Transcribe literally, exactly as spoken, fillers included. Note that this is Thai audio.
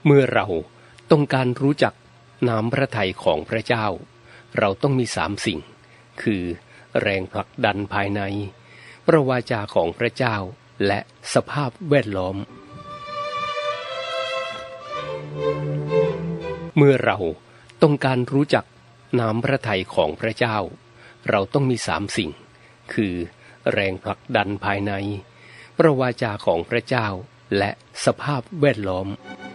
เมื่อเราต้องการรู้จักน้ำพระทัยของพระเจ้าเราต้องมีสามสิ่งคือแรงผลักดันภายในพระวาจาของพระเจ้าและสภาพแวดล้อมเมื่อเราต้องการรู้จักน้ำพระทัยของพระเจ้าเราต้องมีสามสิ่งคือแรงผลักดันภายในพระวาจาของพระเจ้าและสภาพแวดล้อม